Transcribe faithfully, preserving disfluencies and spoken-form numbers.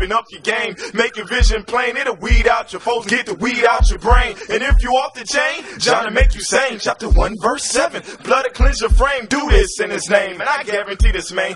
sharpen up your game, make your vision plain. It'll weed out your foes, get the weed out your brain. And if you off the chain, John will make you sane. Chapter one, verse seven. Blood to cleanse your frame. Do this in his name, and I guarantee this, man.